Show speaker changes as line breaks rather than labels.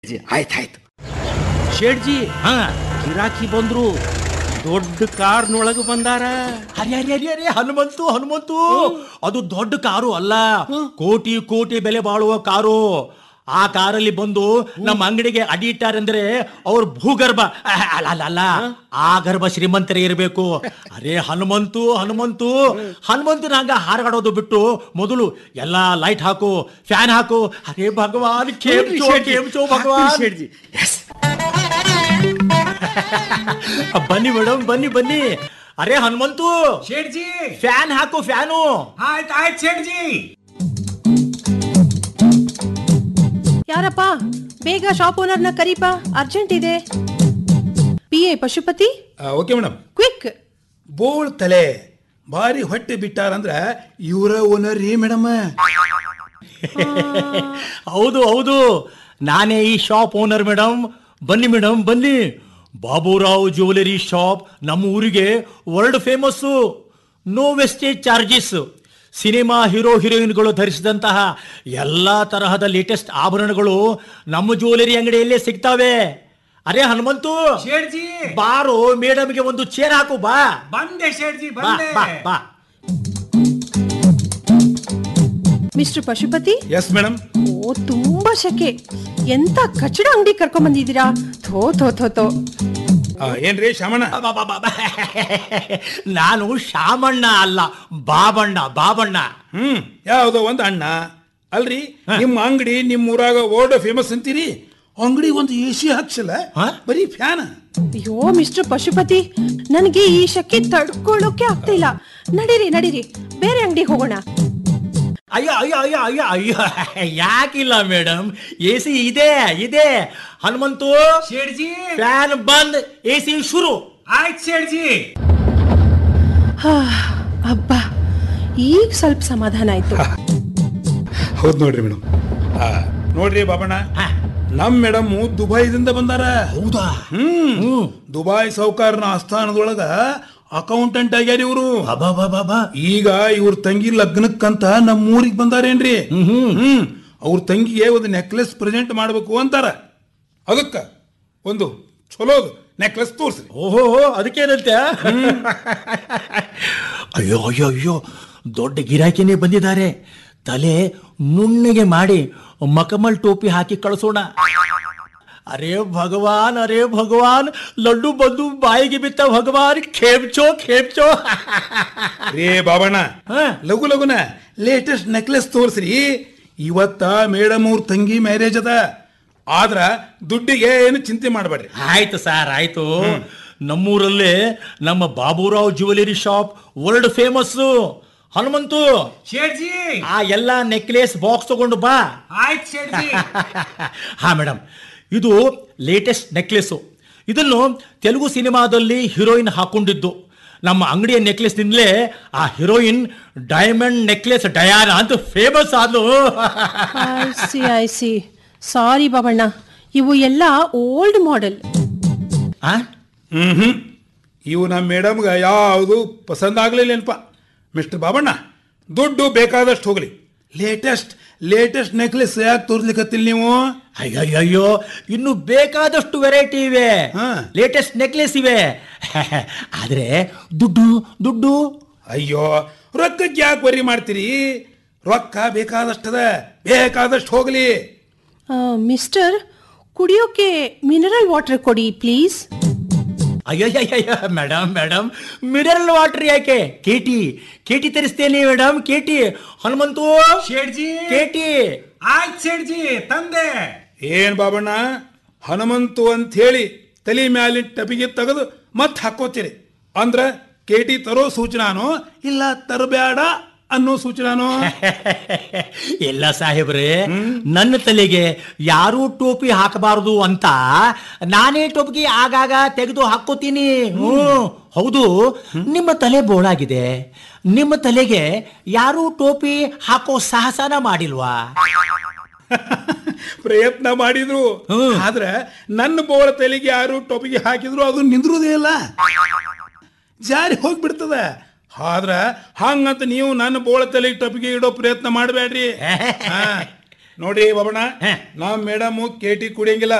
ಆಯ್ತಾಯ್ತು.
ಶೇಡ್ಜಿ, ಹಾ ಗಿರಾಕಿ ಬಂದ್ರು, ದೊಡ್ಡ ಕಾರ್ನೊಳಗೆ ಬಂದಾರ.
ಅರೆ ಅರೆ ಅರೆ ಅರೆ ಹನುಮಂತು ಹನುಮಂತು, ಅದು ದೊಡ್ಡ ಕಾರು ಅಲ್ಲ, ಕೋಟಿ ಕೋಟಿ ಬೆಲೆ ಬಾಳುವ ಕಾರು. ಆ ಕಾರಲ್ಲಿ ಬಂದು ನಮ್ಮ ಅಂಗಡಿಗೆ ಅಡಿ ಇಟ್ಟಾರಂದ್ರೆ ಅವ್ರ ಭೂಗರ್ಭ ಅಲ್ಲ ಆ ಗರ್ಭ ಶ್ರೀಮಂತರೇ ಇರಬೇಕು. ಅರೇ ಹನುಮಂತು ಹನುಮಂತು ಹನುಮಂತು ನಂಗ ಹಾರಾಡೋದು ಬಿಟ್ಟು ಮೊದಲು ಎಲ್ಲಾ ಲೈಟ್ ಹಾಕು, ಫ್ಯಾನ್ ಹಾಕು. ಅರೇ ಭಗವಾನ್ ಕೇಮ್ಚೋ ಭಗವಾನ್.
ಶೇಡ್ಜಿ, ಎಸ್.
ಬನ್ನಿ ಮೇಡಮ್, ಬನ್ನಿ ಬನ್ನಿ. ಅರೇ ಹನುಮಂತು,
ಶೇಡ್ಜಿ
ಫ್ಯಾನ್ ಹಾಕು, ಫ್ಯಾನು.
ಆಯ್ತು ಆಯ್ತು ಶೇಡ್ಜಿ.
ಯಾರಪ್ಪ, ಬೇಗ ಶಾಪ್ ಓನರ್ನ ಕರೀಪ, ಅರ್ಜೆಂಟ್ ಇದೆ. PA Pashupati,
okay madam.
Quick.
ಬೋಳ್ ತಲೆ ಭಾರಿ ಹೊಟ್ಟೆ ಬಿಟ್ಟಾರಂದ್ರ ಇವರ ಓನರ್ ರೀ ಮೇಡಮ್.
ಹೌದು ಹೌದು, ನಾನೇ ಈ ಶಾಪ್ ಓನರ್ ಮೇಡಮ್. ಬನ್ನಿ ಮೇಡಮ್ ಬನ್ನಿ. ಬಾಬುರಾವ್ ಜ್ಯುವೆಲರಿ ಶಾಪ್ ನಮ್ಮ ಊರಿಗೆ world famous. No wastage charges. Cinema hero ಹೀರೋಯಿನ್ಗಳು ಧರಿಸಿದಂತಹ ಎಲ್ಲ ತರಹದ ಲೇಟೆಸ್ಟ್ ಆಭರಣಗಳು ನಮ್ಮ ಜ್ಯುವೆಲರಿ ಅಂಗಡಿಯಲ್ಲೇ ಸಿಗ್ತಾವೆ. ಅರೇ ಹನುಮಂತು,
ಶೇಡ್ಜಿ
ಬಾರೋ, ಮೇಡಮ್ಗೆ ಒಂದು ಚೇರ್ ಹಾಕು. ಬಾ
ಬಂದೆ ಶೇಡ್ಜಿ
ಬಾ
ಬಂದೆ.
ಬಾ ಬಾ.
Mister Pashupati,
yes madam.
ಓ ತುಂಬಾ ಶೆಕೆ. ಎಂತ ಕಚಡ ಅಂಗಡಿ ಕರ್ಕೊಂಡ್ ಬಂದಿದ್ದೀರಾ? ಥೋ ಥೋ ಥೋ ಥೋ.
ಏನ್ರಿ ಶಾಮಣ್ಣ?
ನಾನು ಶಾಮಣ್ಣ ಅಲ್ಲ, ಬಾಬಣ್ಣ ಬಾಬಣ್ಣ.
ಯಾವ್ದೋ ಒಂದು ಅಣ್ಣ ಅಲ್ರಿ. ನಿಮ್ಮ ಅಂಗಡಿ ನಿಮ್ಮ ಊರಾಗ ವರ್ಲ್ಡ್ ಫೇಮಸ್ ಅಂತೀರಿ, ಅಂಗಡಿ ಒಂದು AC ಹಾಕ್ಸಲ್ಲ, ಬರೀ ಫ್ಯಾನ್.
ಅಯ್ಯೋ ಮಿಸ್ಟರ್ ಪಶುಪತಿ, ನನಗೆ ಈ ಶೆಕೆ ತಡ್ಕೊಳ್ಳೋಕೆ ಆಗ್ತಾ ಇಲ್ಲ. ನಡೀರಿ ನಡೀರಿ, ಬೇರೆ ಅಂಗಡಿ ಹೋಗೋಣ.
ಅಯ್ಯೋ ಅಯ್ಯೋ ಅಯ್ಯೋ ಅಯ್ಯೋ ಅಯ್ಯೋ, ಯಾಕಿಲ್ಲ ಮೇಡಮ್, AC ಇದೆ ಇದೆ. ಹನುಮಂತು,
ಶೇಡ್ಜಿ
ಫ್ಯಾನ್ ಬಂದ್, AC ಶುರು.
ಆಯ್ತು ಶೇಡ್ಜಿ.
ಅಬ್ಬಾ, ಈಗ ಸ್ವಲ್ಪ ಸಮಾಧಾನ ಆಯ್ತು.
ಹೌದು ನೋಡ್ರಿ ಮೇಡಮ್. ನೋಡ್ರಿ ಬಾಬಣ್ಣ, ನಮ್ ಮೇಡಮ್ ದುಬೈದಿಂದ ಬಂದಾರ.
ಹೌದಾ?
ದುಬೈ ಸೌಕಾರನ ಆಸ್ಥಾನದೊಳಗ ಅಕೌಂಟೆಂಟ್ ಆಗ್ಯಾರ ಇವರು. ಈಗ ಇವ್ರ ತಂಗಿ ಲಗ್ನಕ್ಕಂತ ನಮ್ಮ ಊರಿಗೆ ಬಂದಾರೇನ್ರಿ. ಅವ್ರ ತಂಗಿಗೆ ಒಂದು ನೆಕ್ಲೆಸ್ ಪ್ರೆಸೆಂಟ್ ಮಾಡ್ಬೇಕು ಅಂತಾರ. ಅದಕ್ಕ ಒಂದು ಚಲೋದು ನೆಕ್ಲೆಸ್ ತೋರ್ಸ್ರಿ.
ಓಹೋ, ಅದಕ್ಕೇನಂತೆ? ಅಯ್ಯೋ ಅಯ್ಯೋ ಅಯ್ಯೋ, ದೊಡ್ಡ ಗಿರಾಕಿನೇ ಬಂದಿದ್ದಾರೆ. ತಲೆ ನುಣ್ಣಗೆ ಮಾಡಿ ಮಕಮಲ್ ಟೋಪಿ ಹಾಕಿ ಕಳಿಸೋಣ. ಅರೇ ಭಗವಾನ್, ಅರೇ ಭಗವಾನ್, ಲಡ್ಡು ಬಂದು ಬಾಯಿಗೆ ಬಿತ್ತ ಭಗವಾನ್. ಖೇಮ್ಚೋ ಖೇಮ್ಚೋ.
ರೇ ಬಾಬಣ್ಣ, ಲಘು ಲಘುನ ಲೇಟೆಸ್ಟ್ ನೆಕ್ಲೆಸ್ ತೋರ್ಸ್ರಿ. ಇವತ್ತ ಮೇಡಮ್ ಅವ್ರ ತಂಗಿ ಮ್ಯಾರೇಜ್ ಅದ, ಆದ್ರ ದುಡ್ಡಿಗೆ ಏನು ಚಿಂತೆ ಮಾಡಬೇಡ್ರಿ.
ಆಯ್ತು ಸರ್, ಆಯ್ತು. ನಮ್ಮೂರಲ್ಲೇ ನಮ್ಮ Baburao jewellery shop world famous. Hanumanthu,
ಶೇಡ್ಜಿ
ಆ ಎಲ್ಲ ನೆಕ್ಲೆಸ್ ಬಾಕ್ಸ್ ತಗೊಂಡು ಬಾ.
ಆಯ್ತು ಶೇಡ್ಜಿ.
ಹಾ ಮೇಡಮ್, ಇದು ಲೇಟೆಸ್ಟ್ ನೆಕ್ಲೆಸ್ಸು. ಇದನ್ನು ತೆಲುಗು ಸಿನಿಮಾದಲ್ಲಿ ಹೀರೋಯಿನ್ ಹಾಕೊಂಡಿದ್ದು. ನಮ್ಮ ಅಂಗಡಿಯ ನೆಕ್ಲೆಸ್ನಿಂದಲೇ ಆ ಹೀರೋಯಿನ್ ಡೈಮಂಡ್ ನೆಕ್ಲೆಸ್ ಡಯಾನಾ ಅಂತ ಫೇಮಸ್ ಆದ್ಲು.
I C. ಸಾರಿ ಬಾಬಣ್ಣ, ಇವು ಎಲ್ಲ ಓಲ್ಡ್ ಮಾಡೆಲ್.
ಇವು ನಮ್ಮ ಮೇಡಮ್ಗ ಯಾವುದು ಪಸಂದ್ ಆಗ್ಲಿಲ್ಲೇನಪ್ಪ. ಮಿಸ್ಟರ್ ಬಾಬಣ್ಣ, ದುಡ್ಡು ಬೇಕಾದಷ್ಟು ಹೋಗ್ಲಿ, ಲೇಟೆಸ್ಟ್ ಲೇಟೆಸ್ಟ್ ನೆಕ್ಲೆಸ್ ಯಾಕೆ ತೋರ್ಲಿಕ್ಕತ್ತಿಲ್ಲ ನೀವು?
ಅಯ್ಯಯ್ಯೋ, ಇನ್ನು ಬೇಕಾದಷ್ಟು ವೆರೈಟಿ ಇವೆ, ಲೇಟೆಸ್ಟ್ ನೆಕ್ಲೆಸ್ ಇವೆ. ಆದ್ರೆ ದುಡ್ಡು ದುಡ್ಡು.
ಅಯ್ಯೋ, ರೊಕ್ಕಕ್ಕೆ ಯಾಕೆ ವರಿ ಮಾಡ್ತೀರಿ? ರೊಕ್ಕ ಬೇಕಾದಷ್ಟದ, ಬೇಕಾದಷ್ಟು ಹೋಗ್ಲಿ.
ಮಿಸ್ಟರ್, ಕುಡಿಯೋಕೆ ಮಿನರಲ್ ವಾಟರ್ ಕೊಡಿ please.
ಅಯ್ಯಯ್ಯಯ್ಯ madam madam, mineral water ಯಾಕೆ? ಕೇಟಿ ತರಿಸ್ತೇನೆ ಮೇಡಮ್, ಕೇಟಿ. ಹನುಮಂತು,
ಶೇಡ್ಜಿ
ಕೇಟಿ.
ಆಯ್ತು ಶೇಡ್ಜಿ, ತಂದೆ.
ಏನ್ ಬಾಬಣ್ಣ, ಹನುಮಂತು ಅಂತ ಹೇಳಿ ತಲೆ ಮ್ಯಾಲಿನ ಟಪಿಗೆ ತೆಗೆದು ಮತ್ ಹಾಕೋತೀರಿ ಅಂದ್ರ ಕೇಟಿ ತರೋ ಸೂಚನಾನೋ ಇಲ್ಲ ತರಬೇಡ ಅನ್ನೋ ಸೂಚನಾನೋ?
ಎಲ್ಲ ಸಾಹೇಬ್ರೆ, ನನ್ನ ತಲೆಗೆ ಯಾರೂ ಟೋಪಿ ಹಾಕಬಾರದು ಅಂತ ನಾನೇ ಟೋಪಿಗೆ ಆಗಾಗ ತೆಗೆದು ಹಾಕೋತೀನಿ. ಹೌದು, ನಿಮ್ಮ ತಲೆ ಬೋಳಾಗಿದೆ, ನಿಮ್ಮ ತಲೆಗೆ ಯಾರೂ ಟೋಪಿ ಹಾಕೋ ಸಾಹಸನ ಮಾಡಿಲ್ವಾ?
ಪ್ರಯತ್ನ ಮಾಡಿದ್ರು, ಆದ್ರೆ ನನ್ನ ಬೋಳ ತಲೆಗೆ ಯಾರು ಟೋಪಿಗೆ ಹಾಕಿದ್ರು ಅದು ನಿಂದ್ರುದೇ ಇಲ್ಲ, ಜಾರಿ ಹೋಗ್ಬಿಡ್ತದ. ಆದ್ರ ಹಂಗಂತ ನೀವು ನನ್ನ ಬೋಳ ತಲೆಗೆ ಟೊಪಿಗೆ ಇಡೋ ಪ್ರಯತ್ನ ಮಾಡಬೇಡ್ರಿ. ನೋಡ್ರಿ ಬಾಬಣ್ಣ
ಹಾ.
ನಾವ್ ಮೇಡಮ್ ಕೇಟಿ ಕುಡಿಯಂಗಿಲ್ಲ